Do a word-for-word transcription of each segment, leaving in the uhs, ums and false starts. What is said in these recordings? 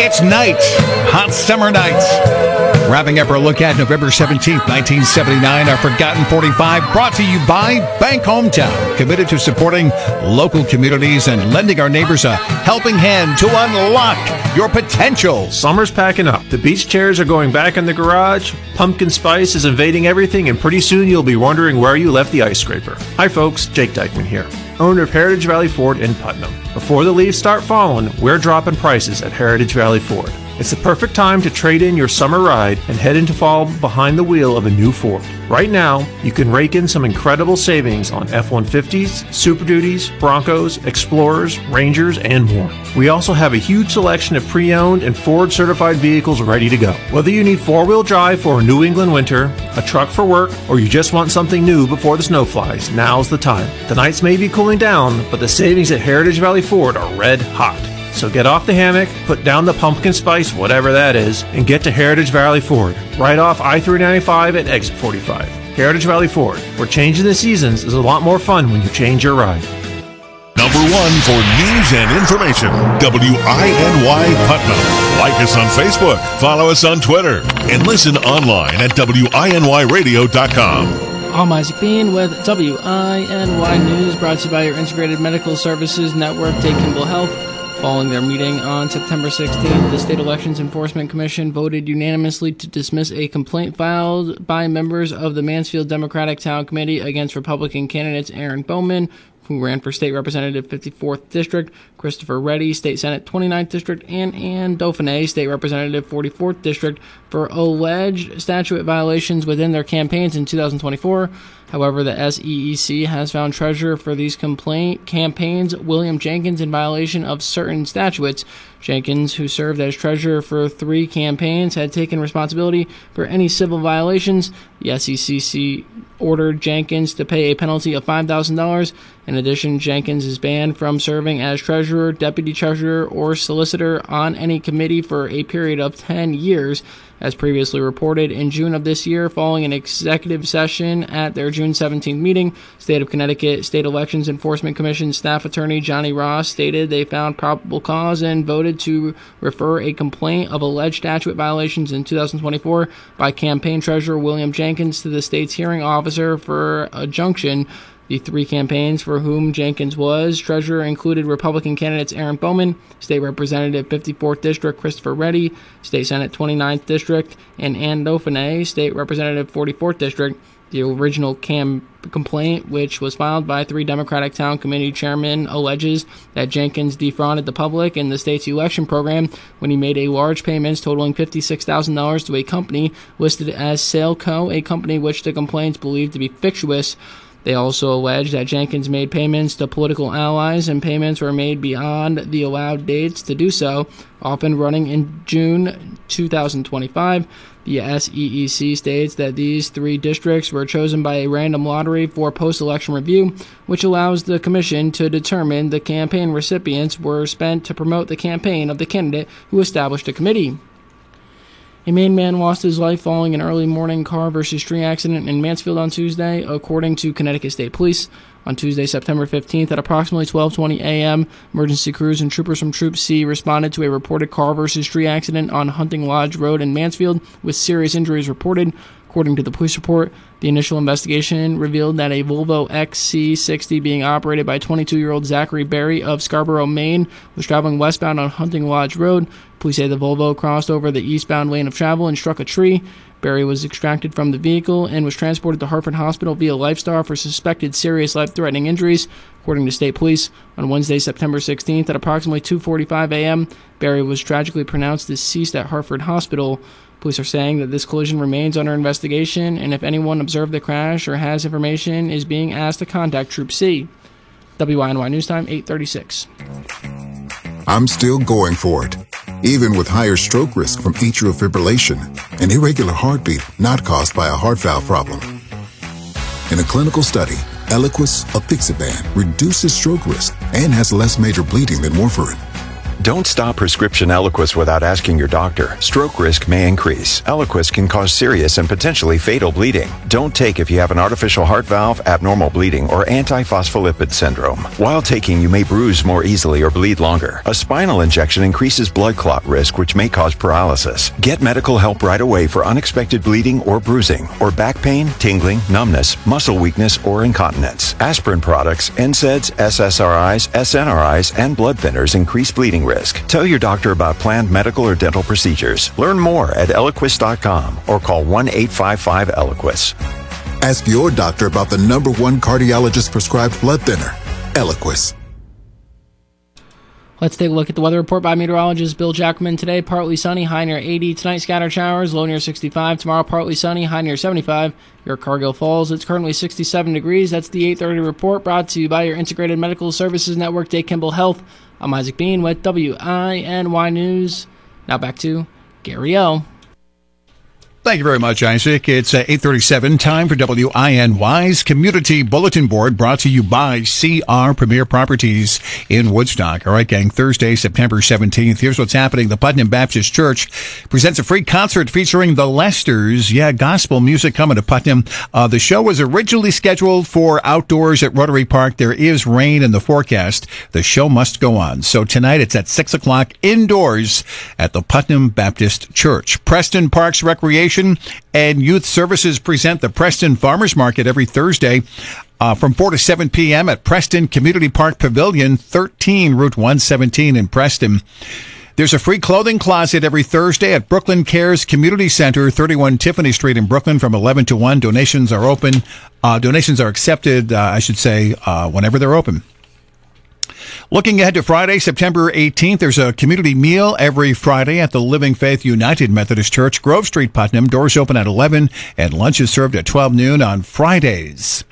It's night, hot summer nights. Wrapping up our look at November seventeenth, nineteen seventy-nine, our Forgotten forty-five, brought to you by Bank Hometown, committed to supporting local communities and lending our neighbors a helping hand to unlock your potential. Summer's packing up. The beach chairs are going back in the garage. Pumpkin spice is invading everything, and pretty soon you'll be wondering where you left the ice scraper. Hi folks, Jake Dykeman here, owner of Heritage Valley Ford in Putnam. Before the leaves start falling, we're dropping prices at Heritage Valley Ford. It's the perfect time to trade in your summer ride and head into fall behind the wheel of a new Ford. Right now, you can rake in some incredible savings on F one fifties, Super Duties, Broncos, Explorers, Rangers, and more. We also have a huge selection of pre-owned and Ford-certified vehicles ready to go. Whether you need four-wheel drive for a New England winter, a truck for work, or you just want something new before the snow flies, now's the time. The nights may be cooling down, but the savings at Heritage Valley Ford are red hot. So get off the hammock, put down the pumpkin spice, whatever that is, and get to Heritage Valley Ford, right off I three ninety-five at exit forty-five. Heritage Valley Ford, where changing the seasons is a lot more fun when you change your ride. Number one for news and information, W I N Y Putnam. Like us on Facebook, follow us on Twitter, and listen online at W I N Y radio dot com. I'm Isaac Bean with W I N Y News, brought to you by your Integrated Medical Services Network, Take Kimball Health. Following their meeting on September sixteenth, the State Elections Enforcement Commission voted unanimously to dismiss a complaint filed by members of the Mansfield Democratic Town Committee against Republican candidates Aaron Bowman, who ran for State Representative fifty-fourth District, Christopher Reddy, State Senate twenty-ninth District, and Ann Dauphiné, State Representative forty-fourth District, for alleged statute violations within their campaigns in two thousand twenty-four. However, the S E E C has found treasurer for these complaint campaigns, William Jenkins, in violation of certain statutes. Jenkins, who served as treasurer for three campaigns, had taken responsibility for any civil violations. The S E E C ordered Jenkins to pay a penalty of five thousand dollars. In addition, Jenkins is banned from serving as treasurer, deputy treasurer, or solicitor on any committee for a period of ten years. As previously reported, in June of this year, following an executive session at their June seventeenth meeting, State of Connecticut State Elections Enforcement Commission staff attorney Johnny Ross stated they found probable cause and voted to refer a complaint of alleged statute violations in two thousand twenty-four by campaign treasurer William Jenkins to the state's hearing officer for adjunction. The three campaigns for whom Jenkins was treasurer included Republican candidates Aaron Bowman, State Representative fifty-fourth District Christopher Reddy, State Senate twenty-ninth District, and Ann Dauphiné, State Representative forty-fourth District. The original cam- complaint, which was filed by three Democratic Town Committee chairmen, alleges that Jenkins defrauded the public in the state's election program when he made a large payments totaling fifty-six thousand dollars to a company listed as Saleco, a company which the complaints believed to be fictitious. They also allege that Jenkins made payments to political allies, and payments were made beyond the allowed dates to do so, often running in June two thousand twenty-five. The S E E C states that these three districts were chosen by a random lottery for post-election review, which allows the commission to determine the campaign recipients were spent to promote the campaign of the candidate who established the committee. A Maine man lost his life following an early morning car versus tree accident in Mansfield on Tuesday, according to Connecticut State Police. On Tuesday, September fifteenth, at approximately twelve twenty a.m., emergency crews and troopers from Troop C responded to a reported car versus tree accident on Hunting Lodge Road in Mansfield, with serious injuries reported. According to the police report, the initial investigation revealed that a Volvo X C sixty being operated by twenty-two-year-old Zachary Berry of Scarborough, Maine, was traveling westbound on Hunting Lodge Road. Police say the Volvo crossed over the eastbound lane of travel and struck a tree. Berry was extracted from the vehicle and was transported to Hartford Hospital via Lifestar for suspected serious life-threatening injuries. According to state police, on Wednesday, September sixteenth, at approximately two forty-five a.m., Berry was tragically pronounced deceased at Hartford Hospital. Police are saying that this collision remains under investigation, and if anyone observed the crash or has information, is being asked to contact Troop C. W I N Y News Time, eight thirty-six. I'm still going for it, even with higher stroke risk from atrial fibrillation, an irregular heartbeat not caused by a heart valve problem. In a clinical study, Eliquis apixaban reduces stroke risk and has less major bleeding than warfarin. Don't stop prescription Eliquis without asking your doctor. Stroke risk may increase. Eliquis can cause serious and potentially fatal bleeding. Don't take if you have an artificial heart valve, abnormal bleeding, or antiphospholipid syndrome. While taking, you may bruise more easily or bleed longer. A spinal injection increases blood clot risk, which may cause paralysis. Get medical help right away for unexpected bleeding or bruising, or back pain, tingling, numbness, muscle weakness, or incontinence. Aspirin products, N SAIDs, S S R Is, S N R Is, and blood thinners increase bleeding risk. Tell your doctor about planned medical or dental procedures. Learn more at Eliquis dot com or call one eight five five Eliquis. Ask your doctor about the number one cardiologist prescribed blood thinner, Eliquis. Let's take a look at the weather report by meteorologist Bill Jackman. Today, partly sunny, high near eighty. Tonight, scattered showers, low near sixty-five. Tomorrow, partly sunny, high near seventy-five. Your Cargill Falls, it's currently sixty-seven degrees. That's the eight thirty report, brought to you by your Integrated Medical Services Network, Dave Kimball Health. I'm Isaac Bean with W I N Y News. Now back to Gary O. Thank you very much, Isaac. It's uh, eight thirty-seven, time for W I N Y's Community Bulletin Board, brought to you by C R Premier Properties in Woodstock. All right, gang, Thursday, September seventeenth. Here's what's happening. The Putnam Baptist Church presents a free concert featuring the Lesters. Yeah, gospel music coming to Putnam. Uh, the show was originally scheduled for outdoors at Rotary Park. There is rain in the forecast. The show must go on. So tonight it's at six o'clock indoors at the Putnam Baptist Church. Preston Parks Recreation and Youth Services present the Preston Farmers Market every Thursday uh, from four to seven p.m. at Preston Community Park Pavilion, thirteen Route one seventeen in Preston. There's a free clothing closet every Thursday at Brooklyn Cares Community Center, thirty-one Tiffany Street in Brooklyn, from eleven to one. Donations are open. Uh, donations are accepted, uh, I should say, uh, whenever they're open. Looking ahead to Friday, September eighteenth, there's a community meal every Friday at the Living Faith United Methodist Church, Grove Street, Putnam. Doors open at eleven, and lunch is served at twelve noon on Fridays.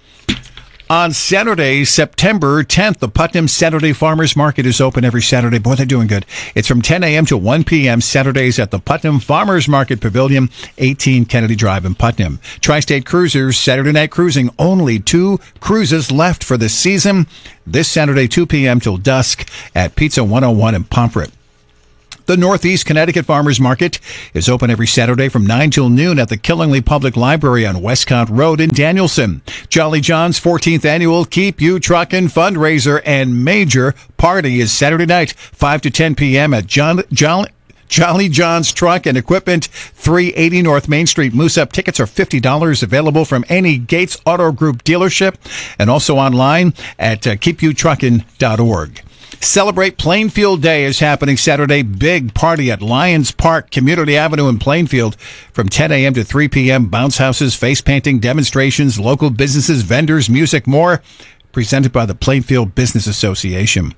On Saturday, September tenth, the Putnam Saturday Farmers Market is open every Saturday. Boy, they're doing good. It's from ten a.m. to one p.m. Saturdays at the Putnam Farmers Market Pavilion, eighteen Kennedy Drive in Putnam. Tri-State Cruisers, Saturday night cruising. Only two cruises left for the season. This Saturday, two p.m. till dusk at Pizza one oh one in Pomfret. The Northeast Connecticut Farmers Market is open every Saturday from nine till noon at the Killingly Public Library on Westcott Road in Danielson. Jolly John's fourteenth annual Keep You Truckin' fundraiser and major party is Saturday night, five to ten p.m. at John, Jolly, Jolly John's Truck and Equipment, three eighty North Main Street, Moose Up. Tickets are fifty dollars, available from any Gates Auto Group dealership and also online at uh, keep you truckin dot org. Celebrate Plainfield Day is happening Saturday. Big party at Lions Park, Community Avenue in Plainfield from ten a.m. to three p.m. Bounce houses, face painting, demonstrations, local businesses, vendors, music, more. Presented by the Plainfield Business Association.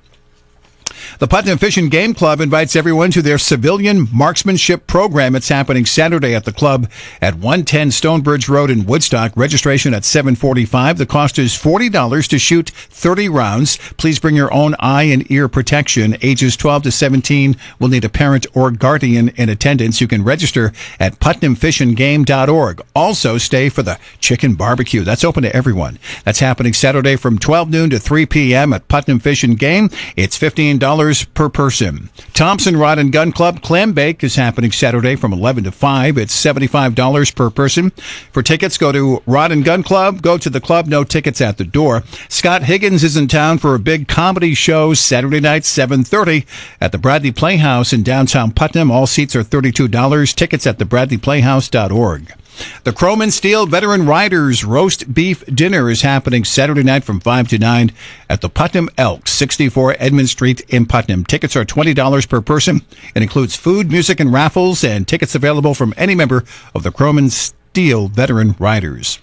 The Putnam Fish and Game Club invites everyone to their civilian marksmanship program. It's happening Saturday at the club at one ten Stonebridge Road in Woodstock. Registration at seven forty-five. The cost is forty dollars to shoot thirty rounds. Please bring your own eye and ear protection. Ages twelve to seventeen will need a parent or guardian in attendance. You can register at putnam fish and game dot org. Also, stay for the chicken barbecue. That's open to everyone. That's happening Saturday from twelve noon to three p.m. at Putnam Fish and Game. It's fifteen dollars per person. Thompson Rod and Gun Club Clam Bake is happening Saturday from eleven to five. It's seventy-five dollars per person. For tickets, go to Rod and Gun Club. Go to the club. No tickets at the door. Scott Higgins is in town for a big comedy show Saturday night, seven thirty at the Bradley Playhouse in downtown Putnam. All seats are thirty-two dollars. Tickets at the bradley playhouse dot org. The Croman Steel Veteran Riders Roast Beef Dinner is happening Saturday night from five to nine at the Putnam Elks, sixty-four Edmund Street in Putnam. Tickets are twenty dollars per person. It includes food, music, and raffles, and tickets available from any member of the Croman Steel Veteran Riders.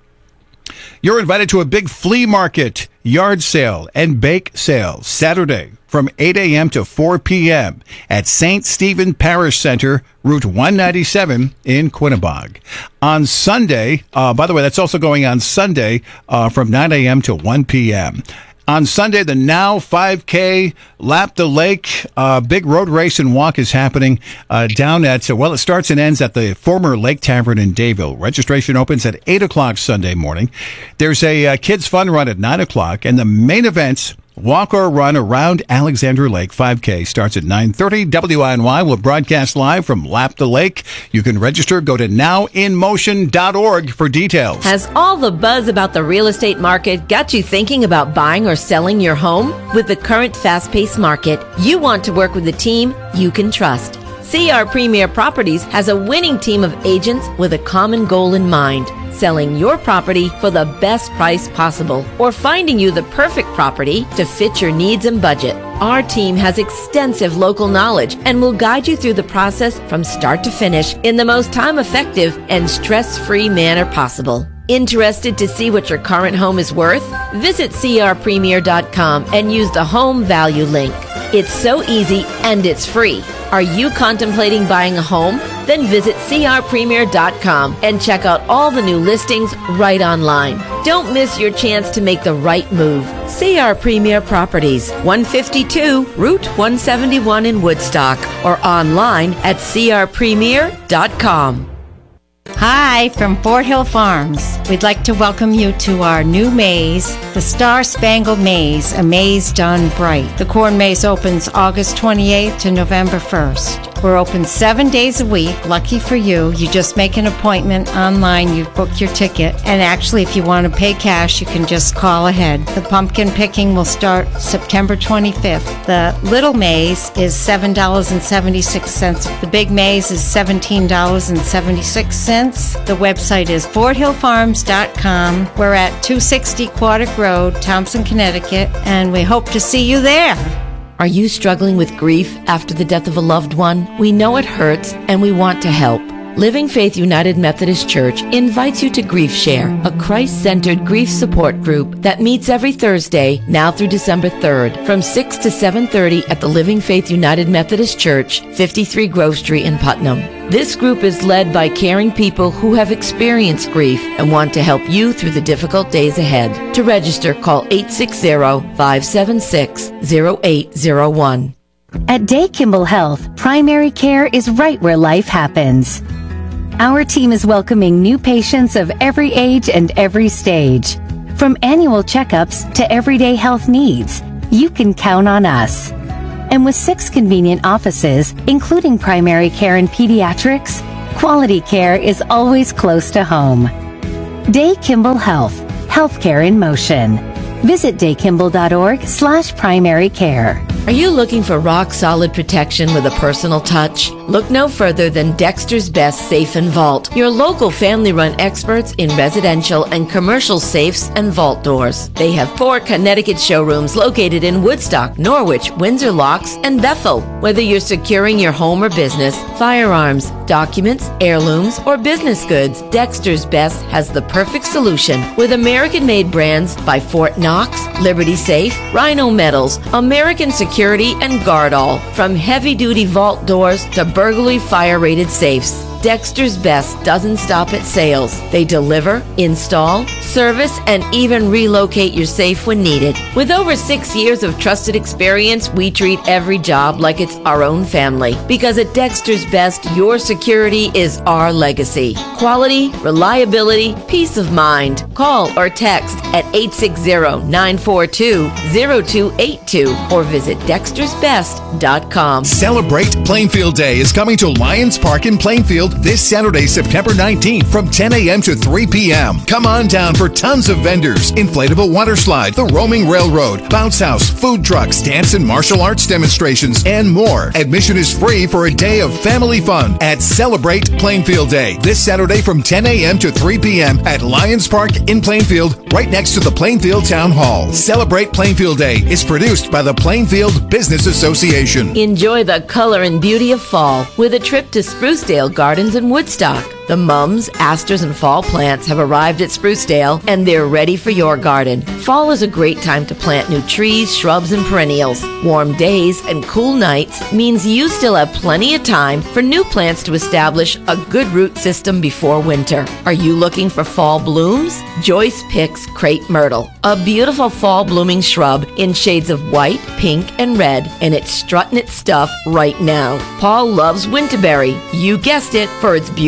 You're invited to a big flea market, yard sale, and bake sale Saturday from eight a.m. to four p.m. at Saint Stephen Parish Center, Route one ninety-seven in Quinnebog. On Sunday, uh, by the way, that's also going on Sunday uh, from nine a.m. to one p.m. On Sunday, the Now five K Lap the Lake, uh, big road race and walk is happening uh, down at, well, it starts and ends at the former Lake Tavern in Dayville. Registration opens at eight o'clock Sunday morning. There's a uh, kids fun run at nine o'clock, and the main events Walk or run around Alexander Lake. five K starts at nine thirty. W I N Y will broadcast live from Lap the Lake. You can register. Go to now in motion dot org for details. Has all the buzz about the real estate market got you thinking about buying or selling your home? With the current fast-paced market, you want to work with a team you can trust. C R Premier Properties has a winning team of agents with a common goal in mind: selling your property for the best price possible or finding you the perfect property to fit your needs and budget. Our team has extensive local knowledge and will guide you through the process from start to finish in the most time-effective and stress-free manner possible. Interested to see what your current home is worth? Visit C R premier dot com and use the home value link. It's so easy and it's free. Are you contemplating buying a home? Then visit C R premier dot com and check out all the new listings right online. Don't miss your chance to make the right move. C R Premier Properties, one fifty-two Route one seventy-one in Woodstock, or online at C R premier dot com. Hi, from Fort Hill Farms. We'd like to welcome you to our new maze, the Star Spangled Maze, a maze done bright. The corn maze opens August twenty-eighth to November first. We're open seven days a week. Lucky for you, you just make an appointment online, you book your ticket, and actually if you want to pay cash, you can just call ahead. The pumpkin picking will start September twenty-fifth. The little maze is seven dollars and seventy-six cents. The big maze is seventeen dollars and seventy-six cents. The website is fort hill farms dot com. We're at two sixty Quaddick Road, Thompson, Connecticut, and we hope to see you there. Are you struggling with grief after the death of a loved one? We know it hurts and we want to help. Living Faith United Methodist Church invites you to Grief Share, a Christ-centered grief support group that meets every Thursday, now through December third, from six to seven thirty at the Living Faith United Methodist Church, fifty-three Grove Street in Putnam. This group is led by caring people who have experienced grief and want to help you through the difficult days ahead. To register, call eight six zero, five seven six, zero eight zero one. At Day Kimball Health, primary care is right where life happens. Our team is welcoming new patients of every age and every stage. From annual checkups to everyday health needs, you can count on us. And with six convenient offices, including primary care and pediatrics, quality care is always close to home. Day Kimball Health, healthcare in motion. Visit day kimball dot org slash primary care. Are you looking for rock-solid protection with a personal touch? Look no further than Dexter's Best Safe and Vault, your local family-run experts in residential and commercial safes and vault doors. They have four Connecticut showrooms located in Woodstock, Norwich, Windsor Locks, and Bethel. Whether you're securing your home or business, firearms, documents, heirlooms, or business goods, Dexter's Best has the perfect solution with American-made brands by Fort Knox, Liberty Safe, Rhino Metals, American Security, and Guardall. From heavy-duty vault doors to burglary fire-rated safes, Dexter's Best doesn't stop at sales. They deliver, install, service, and even relocate your safe when needed. With over six years of trusted experience, we treat every job like it's our own family. Because at Dexter's Best, your security is our legacy. Quality, reliability, peace of mind. Call or text at eight six zero, nine four two, zero two eight two or visit dexters best dot com. Celebrate Plainfield Day is coming to Lions Park in Plainfield this Saturday, September nineteenth from ten a.m. to three p.m. Come on down for tons of vendors, inflatable water slide, the roaming railroad, bounce house, food trucks, dance and martial arts demonstrations, and more. Admission is free for a day of family fun at Celebrate Plainfield Day this Saturday from ten a.m. to three p.m. at Lions Park in Plainfield, right next to the Plainfield Town Hall. Celebrate Plainfield Day is produced by the Plainfield Business Association. Enjoy the color and beauty of fall with a trip to Sprucedale Gardens in Woodstock. The mums, asters, and fall plants have arrived at Sprucedale, and they're ready for your garden. Fall is a great time to plant new trees, shrubs, and perennials. Warm days and cool nights means you still have plenty of time for new plants to establish a good root system before winter. Are you looking for fall blooms? Joyce picks crepe myrtle, a beautiful fall blooming shrub in shades of white, pink, and red, and it's strutting its stuff right now. Paul loves winterberry, you guessed it, for its beautiful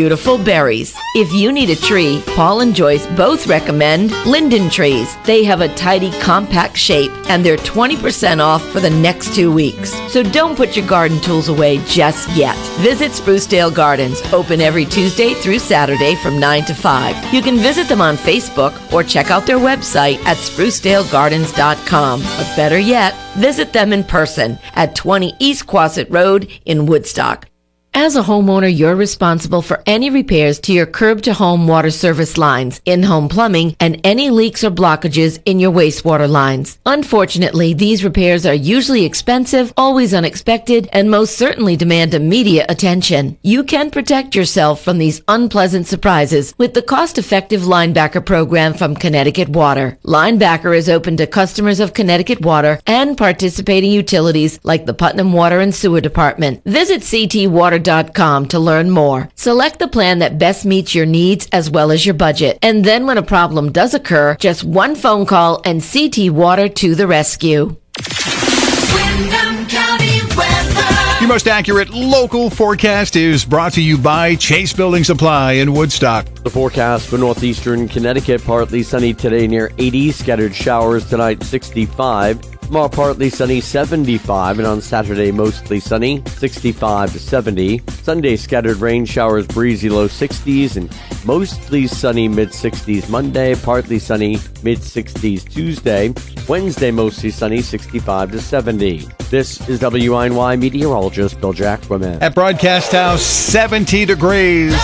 berries. If you need a tree, Paul and Joyce both recommend linden trees. They have a tidy, compact shape, and they're twenty percent off for the next two weeks. So don't put your garden tools away just yet. Visit Sprucedale Gardens, open every Tuesday through Saturday from nine to five. You can visit them on Facebook or check out their website at sprucedale gardens dot com. But better yet, visit them in person at twenty East Quasit Road in Woodstock. As a homeowner, you're responsible for any repairs to your curb-to-home water service lines, in-home plumbing, and any leaks or blockages in your wastewater lines. Unfortunately, these repairs are usually expensive, always unexpected, and most certainly demand immediate attention. You can protect yourself from these unpleasant surprises with the cost-effective Linebacker program from Connecticut Water. Linebacker is open to customers of Connecticut Water and participating utilities like the Putnam Water and Sewer Department. Visit c t water dot com to learn more. Select the plan that best meets your needs as well as your budget. And then when a problem does occur, just one phone call and C T Water to the rescue. Windham County weather. Your most accurate local forecast is brought to you by Chase Building Supply in Woodstock. The forecast for northeastern Connecticut, partly sunny today near eighty, scattered showers tonight sixty-five. Tomorrow partly sunny, seventy-five, and on Saturday mostly sunny, sixty-five to seventy. Sunday scattered rain showers, breezy, low sixties, and mostly sunny, mid sixties Monday, partly sunny, mid sixties Tuesday. Wednesday mostly sunny, sixty-five to seventy. This is W I N Y meteorologist Bill Jackman. At Broadcast House, seventy degrees.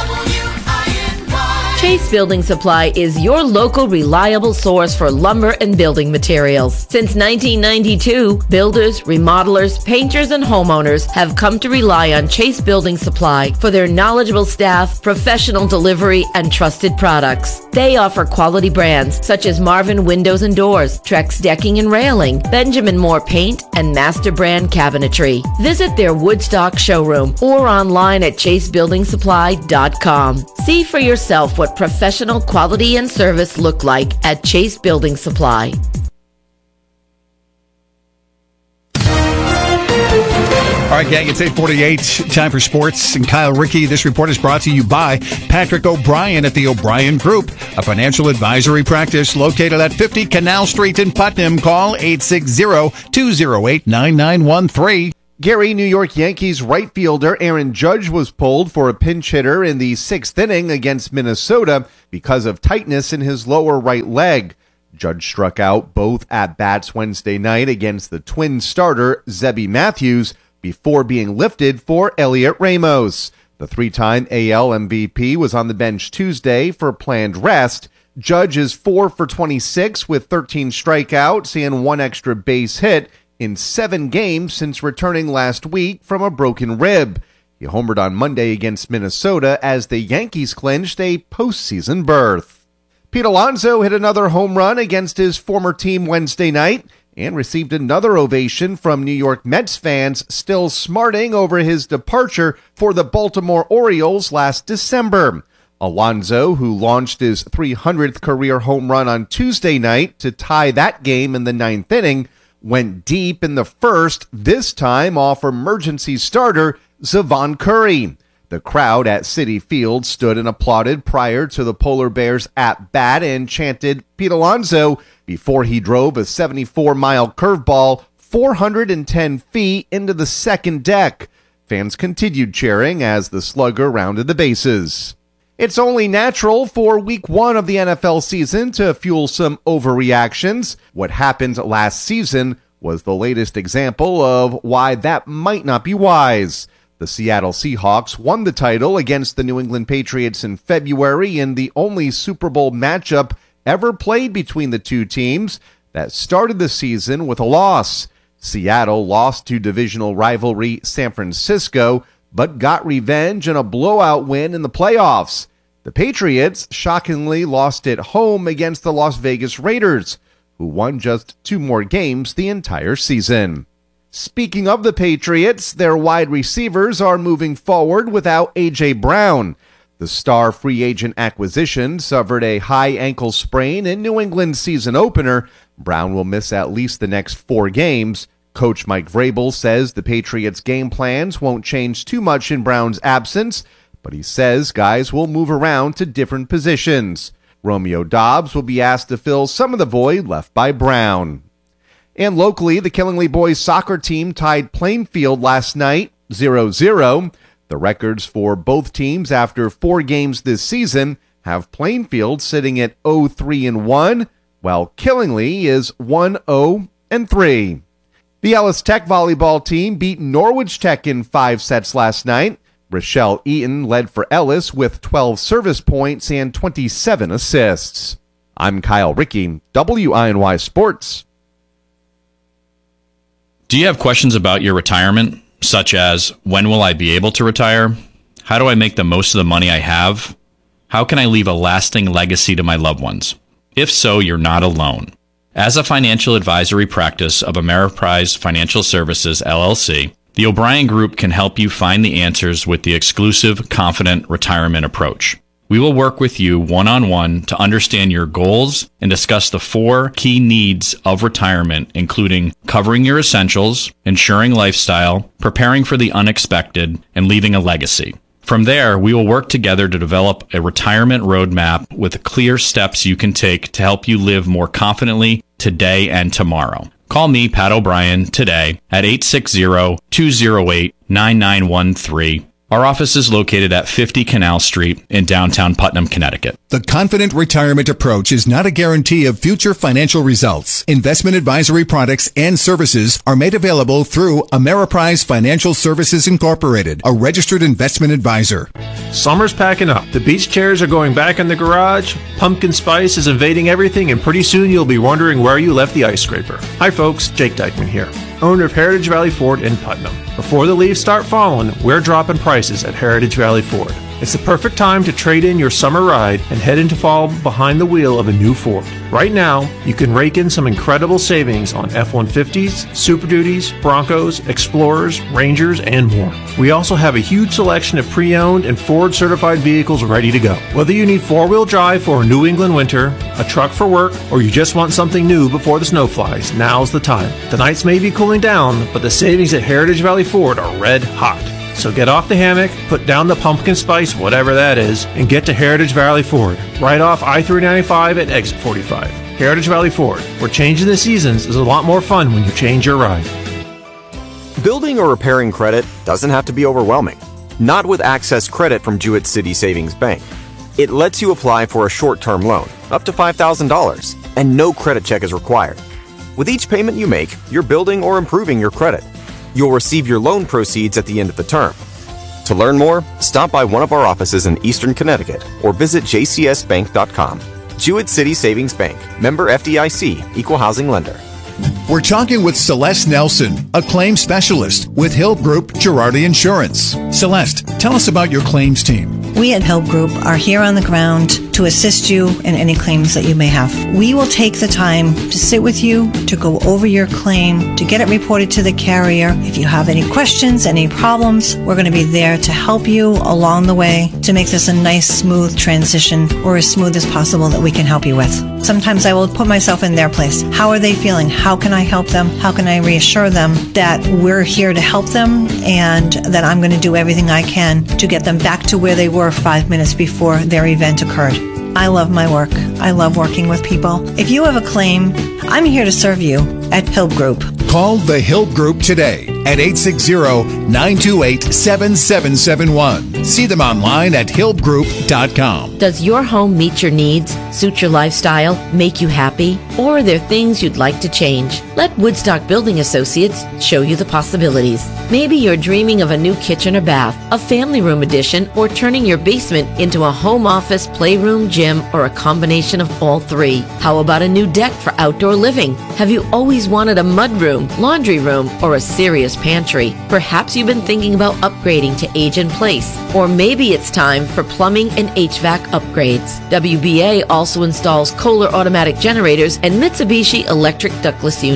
Chase Building Supply is your local reliable source for lumber and building materials. Since nineteen ninety-two, builders, remodelers, painters, and homeowners have come to rely on Chase Building Supply for their knowledgeable staff, professional delivery, and trusted products. They offer quality brands such as Marvin Windows and Doors, Trex Decking and Railing, Benjamin Moore Paint, and Master Brand Cabinetry. Visit their Woodstock showroom or online at chase building supply dot com. See for yourself what professional quality and service look like at Chase Building Supply. All right, gang, it's eight forty-eight. Time for sports. And Kyle Rickey, this report is brought to you by Patrick O'Brien at the O'Brien Group, a financial advisory practice located at fifty Canal Street in Putnam. Call eight six zero, two zero eight, nine nine one three. Gary, New York Yankees right fielder Aaron Judge was pulled for a pinch hitter in the sixth inning against Minnesota because of tightness in his lower right leg. Judge struck out both at-bats Wednesday night against the Twins starter Zebby Matthews before being lifted for Elliot Ramos. The three-time A L M V P was on the bench Tuesday for planned rest. Judge is four for twenty-six with thirteen strikeouts and one extra base hit in seven games since returning last week from a broken rib. He homered on Monday against Minnesota as the Yankees clinched a postseason berth. Pete Alonso hit another home run against his former team Wednesday night and received another ovation from New York Mets fans still smarting over his departure for the Baltimore Orioles last December. Alonso, who launched his three hundredth career home run on Tuesday night to tie that game in the ninth inning, went deep in the first, this time off emergency starter Zavon Curry. The crowd at Citi Field stood and applauded prior to the Polar Bears at-bat and chanted Pete Alonso before he drove a seventy-four mile curveball four hundred ten feet into the second deck. Fans continued cheering as the slugger rounded the bases. It's only natural for week one of the N F L season to fuel some overreactions. What happened last season was the latest example of why that might not be wise. The Seattle Seahawks won the title against the New England Patriots in February in the only Super Bowl matchup ever played between the two teams that started the season with a loss. Seattle lost to divisional rivalry San Francisco, but got revenge in a blowout win in the playoffs. The Patriots shockingly lost at home against the Las Vegas Raiders, who won just two more games the entire season. Speaking of the Patriots, their wide receivers are moving forward without A J. Brown. The star free agent acquisition suffered a high ankle sprain in New England's season opener. Brown will miss at least the next four games. Coach Mike Vrabel says the Patriots' game plans won't change too much in Brown's absence, but he says guys will move around to different positions. Romeo Dobbs will be asked to fill some of the void left by Brown. And locally, the Killingly boys soccer team tied Plainfield last night, zero zero. The records for both teams after four games this season have Plainfield sitting at oh three and one, while Killingly is one oh and three. The Ellis Tech volleyball team beat Norwich Tech in five sets last night. Rochelle Eaton led for Ellis with twelve service points and twenty-seven assists. I'm Kyle Rickey, W I N Y Sports. Do you have questions about your retirement, such as when will I be able to retire? How do I make the most of the money I have? How can I leave a lasting legacy to my loved ones? If so, you're not alone. As a financial advisory practice of Ameriprise Financial Services, L L C, the O'Brien Group can help you find the answers with the exclusive Confident Retirement Approach. We will work with you one-on-one to understand your goals and discuss the four key needs of retirement, including covering your essentials, ensuring lifestyle, preparing for the unexpected, and leaving a legacy. From there, we will work together to develop a retirement roadmap with clear steps you can take to help you live more confidently today and tomorrow. Call me, Pat O'Brien, today at eight six zero, two zero eight, nine nine one three. Our office is located at fifty Canal Street in downtown Putnam, Connecticut. The Confident Retirement Approach is not a guarantee of future financial results. Investment advisory products and services are made available through Ameriprise Financial Services Incorporated, a registered investment advisor. Summer's packing up. The beach chairs are going back in the garage. Pumpkin spice is invading everything, and pretty soon you'll be wondering where you left the ice scraper. Hi folks, Jake Dykman here, owner of Heritage Valley Ford in Putnam. Before the leaves start falling, we're dropping prices at Heritage Valley Ford. It's the perfect time to trade in your summer ride and head into fall behind the wheel of a new Ford. Right now, you can rake in some incredible savings on F one fifties, Super Duties, Broncos, Explorers, Rangers, and more. We also have a huge selection of pre-owned and Ford-certified vehicles ready to go. Whether you need four-wheel drive for a New England winter, a truck for work, or you just want something new before the snow flies, now's the time. The nights may be cooling down, but the savings at Heritage Valley Ford are red hot. So get off the hammock, put down the pumpkin spice, whatever that is, and get to Heritage Valley Ford, right off I three ninety-five at exit forty-five. Heritage Valley Ford, where changing the seasons is a lot more fun when you change your ride. Building or repairing credit doesn't have to be overwhelming. Not with Access Credit from Jewett City Savings Bank. It lets you apply for a short-term loan, up to five thousand dollars, and no credit check is required. With each payment you make, you're building or improving your credit. You'll receive your loan proceeds at the end of the term. To learn more, stop by one of our offices in Eastern Connecticut or visit j c s bank dot com. Jewett City Savings Bank, member F D I C, equal housing lender. We're talking with Celeste Nelson, a claims specialist with Hill Group Girardi Insurance. Celeste, tell us about your claims team. We at Hill Group are here on the ground to assist you in any claims that you may have. We will take the time to sit with you, to go over your claim, to get it reported to the carrier. If you have any questions, any problems, we're going to be there to help you along the way to make this a nice, smooth transition, or as smooth as possible that we can help you with. Sometimes I will put myself in their place. How are they feeling? How can I help them? How can I reassure them that we're here to help them and that I'm going to do everything I can to get them back to where they were five minutes before their event occurred. I love my work. I love working with people. If you have a claim, I'm here to serve you at Hill Group. Call the Hill Group today at eight six zero, nine two eight, seven seven seven one. See them online at hill group dot com. Does your home meet your needs, suit your lifestyle, make you happy? Or are there things you'd like to change? Let Woodstock Building Associates show you the possibilities. Maybe you're dreaming of a new kitchen or bath, a family room addition, or turning your basement into a home office, playroom, gym, or a combination of all three. How about a new deck for outdoor living? Have you always wanted a mudroom, laundry room, or a serious pantry? Perhaps you've been thinking about upgrading to age in place. Or maybe it's time for plumbing and H V A C upgrades. W B A also installs Kohler automatic generators and Mitsubishi electric ductless units.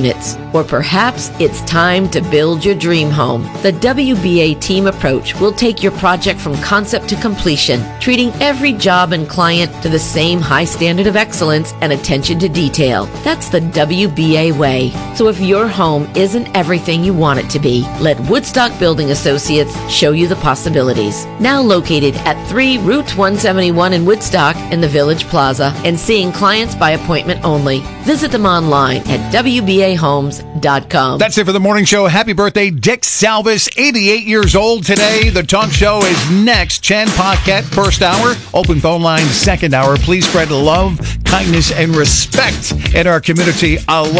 Or perhaps it's time to build your dream home. The W B A team approach will take your project from concept to completion, treating every job and client to the same high standard of excellence and attention to detail. That's the W B A way. So if your home isn't everything you want it to be, let Woodstock Building Associates show you the possibilities. Now located at three Route one seventy-one in Woodstock in the Village Plaza and seeing clients by appointment only. Visit them online at W B A homes dot com. That's it for the morning show. Happy birthday, Dick Salvis, eighty-eight years old today. The talk show is next. Chan Paquette, first hour. Open phone line, second hour. Please spread love, kindness, and respect in our community. I love